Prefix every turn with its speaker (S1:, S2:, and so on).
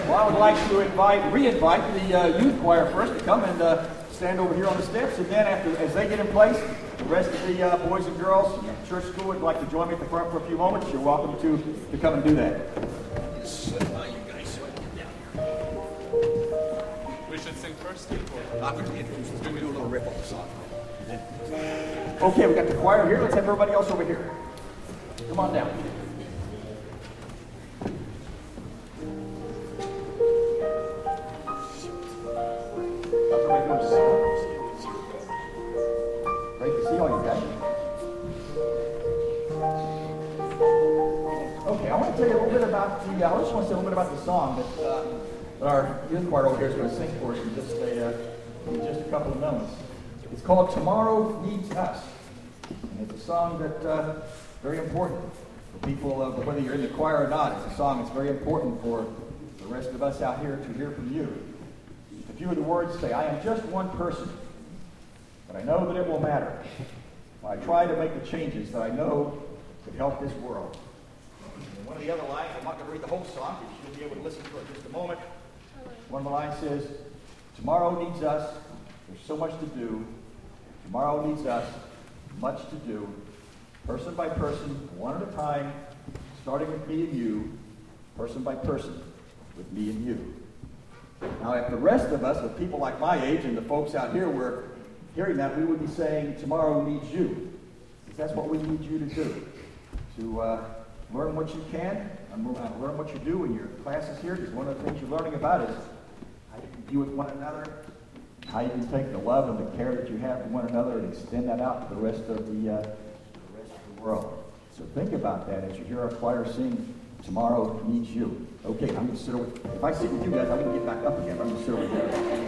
S1: Well, I would like to re-invite the youth choir first to come and stand over here on the steps, and then as they get in place, the rest of the boys and girls in church school would like to join me at the front for a few moments. You're welcome to come and do that.
S2: We should sing first.
S1: I'm going to introduce us. We're going to do a little riff on the song. Okay, we got the choir here. Let's have everybody else over here. Come on down. How's everybody doing today? Great to see all you guys. Okay, I want to tell you a little bit about I just want to say a little bit about the song that our youth choir over here is going to sing for us in just a couple of moments. It's called Tomorrow Needs Us. And it's a song that's very important for people, whether you're in the choir or not. It's a song that's very important for the rest of us out here to hear from you. A few of the words say, I am just one person, but I know that it will matter. I try to make the changes that I know could help this world. And one of the other lines, I'm not going to read the whole song, but you'll be able to listen to it in just a moment. One of the lines says, tomorrow needs us, there's so much to do. Tomorrow needs us, much to do. Person by person, one at a time, starting with me and you, person by person, with me and you. Now, if the rest of us, with people like my age and the folks out here were hearing that, we would be saying, tomorrow needs you. Because that's what we need you to do. To learn what you can, and learn what you do in your classes here, because one of the things you're learning about is how you can be with one another, how you can take the love and the care that you have for one another and extend that out to the rest of the world. So think about that as you hear our choir sing, Tomorrow Needs You. Okay, I'm going to sit over. If I sit with you guys, I'm going to get back up again. I'm going to sit over here.